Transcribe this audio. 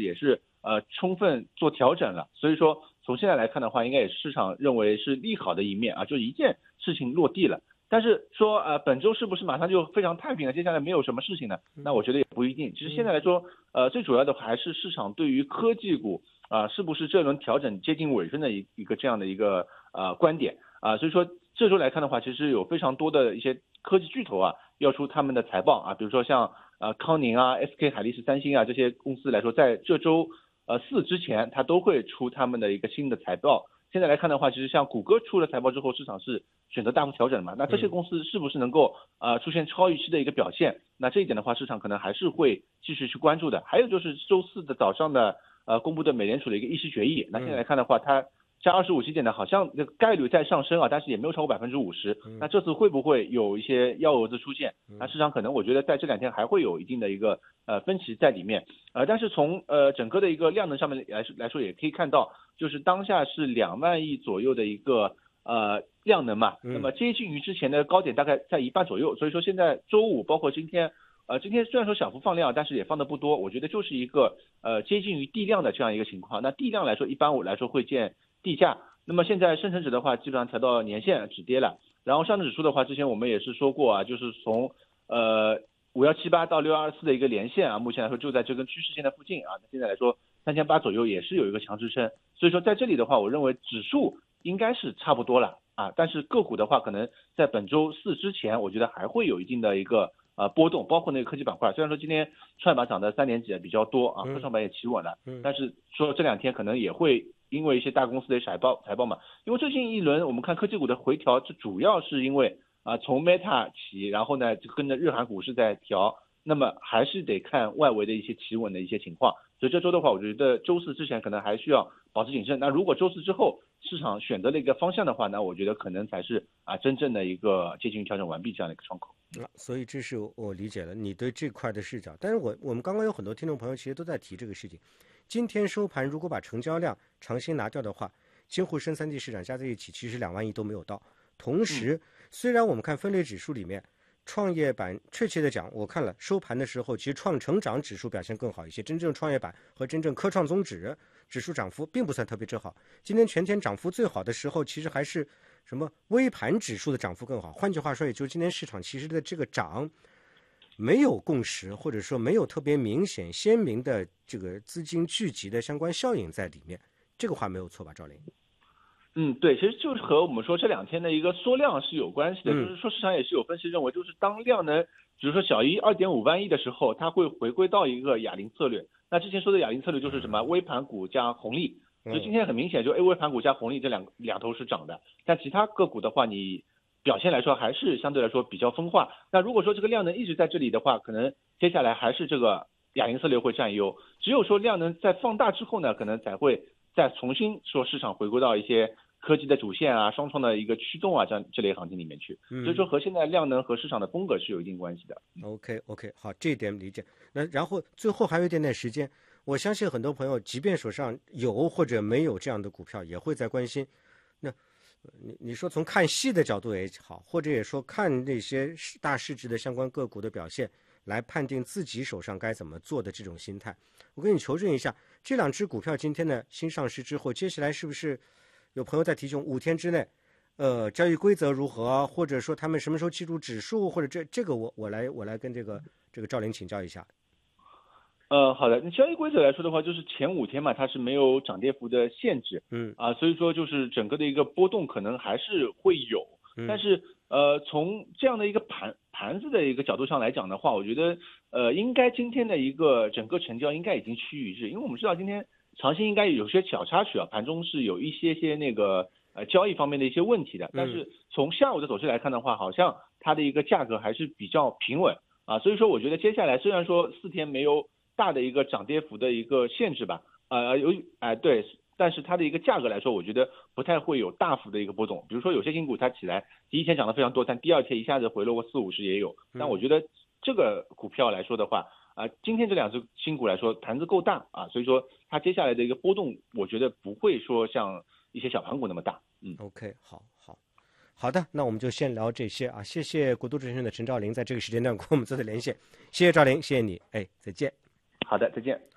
也是充分做调整了，所以说从现在来看的话，应该也是市场认为是利好的一面啊，就一件事情落地了。但是说本周是不是马上就非常太平了？接下来没有什么事情呢？那我觉得也不一定。其实现在来说，最主要的还是市场对于科技股是不是这轮调整接近尾声的一个这样的一个观点所以说这周来看的话，其实有非常多的一些科技巨头要出他们的财报比如说像康宁SK 海力士、三星这些公司来说，在这周4之前，它都会出他们的一个新的财报。现在来看的话，其实像谷歌出了财报之后，市场是选择大幅调整嘛？那这些公司是不是能够出现超预期的一个表现？那这一点的话，市场可能还是会继续去关注的。还有就是周4的早上的公布的美联储的一个议息决议，那现在来看的话，它加25基点的好像那个概率在上升但是也没有超过50%。那这次会不会有一些幺蛾子出现？那市场可能我觉得在这2天还会有一定的一个分歧在里面。但是从整个的一个量能上面来说，也可以看到，就是当下是2万亿左右的一个量能嘛，那么接近于之前的高点大概在1半左右。所以说现在周五包括今天虽然说小幅放量，但是也放的不多，我觉得就是一个接近于地量的这样一个情况。那地量来说，一般我来说会见地价。那么现在深成指的话，基本上才到年线止跌了。然后上证指数的话，之前我们也是说过就是从5178到6124的一个连线目前来说就在这根趋势线的附近那现在来说3800左右也是有一个强支撑。所以说在这里的话，我认为指数应该是差不多了但是个股的话，可能在本周4之前，我觉得还会有一定的一个波动，包括那个科技板块。虽然说今天创业板涨的3点几比较多科创板也企稳了，但是说这2天可能也会因为一些大公司的财报嘛，因为最近一轮我们看科技股的回调，这主要是因为从 Meta 起，然后呢就跟着日韩股市在调，那么还是得看外围的一些企稳的一些情况。所以这周的话，我觉得周4之前可能还需要保持谨慎。那如果周4之后市场选择了一个方向的话，那我觉得可能才是真正的一个接近于调整完毕这样的一个窗口。 所以这是我理解了你对这块的视角。但是我们刚刚有很多听众朋友其实都在提这个事情。今天收盘如果把成交量长新拿掉的话，京沪深3地市场加在一起其实2万亿都没有到。同时虽然我们看分类指数里面创业板，确切的讲，我看了收盘的时候，其实创成长指数表现更好一些，真正创业板和真正科创综指指数涨幅并不算特别之好。今天全天涨幅最好的时候，其实还是什么微盘指数的涨幅更好。换句话说，也就是今天市场其实的这个涨没有共识，或者说没有特别明显鲜明的这个资金聚集的相关效应在里面。这个话没有错吧，赵林？ 对，其实就是和我们说这2天的一个缩量是有关系的。就是说市场也是有分析认为，就是当量能比如说小于2.5万亿的时候，它会回归到一个哑铃策略。那之前说的哑铃策略就是什么微盘股加红利，所以今天很明显就微盘股加红利这两头是涨的，但其他个股的话，你表现来说还是相对来说比较分化。那如果说这个量能一直在这里的话，可能接下来还是这个哑铃策略会占优。只有说量能在放大之后呢，可能才会再重新说市场回归到一些科技的主线双创的一个驱动这类行情里面去。所以说和现在量能和市场的风格是有一定关系的。 OK， 好，这一点理解。那然后最后还有一点点时间，我相信很多朋友即便手上有或者没有这样的股票，也会在关心。那你说从看戏的角度也好，或者也说看那些大市值的相关个股的表现来判定自己手上该怎么做的这种心态，我跟你求证一下，这2只股票今天的新上市之后，接下来是不是有朋友在提醒5天之内交易规则如何，或者说他们什么时候记住指数，或者这个我来跟这个赵林请教一下。 好的，你交易规则来说的话，就是前5天嘛，它是没有涨跌幅的限制，所以说就是整个的一个波动可能还是会有，但是从这样的一个盘子的一个角度上来讲的话，我觉得应该今天的一个整个成交应该已经趋于一致，因为我们知道今天长线应该有些小插曲盘中是有一些那个交易方面的一些问题的，但是从下午的走势来看的话，好像它的一个价格还是比较平稳所以说我觉得接下来虽然说4天没有大的一个涨跌幅的一个限制吧，对，但是它的一个价格来说，我觉得不太会有大幅的一个波动。比如说有些新股它起来第一天涨得非常多，但第2天一下子回落过40-50也有。但我觉得这个股票来说的话，今天这2只新股来说盘子够大所以说它接下来的一个波动，我觉得不会说像一些小盘股那么大。 OK， 好的，那我们就先聊这些谢谢国都证券的陈兆林在这个时间段跟我们做的连线，谢谢兆林，谢谢你，再见。 好的，再见。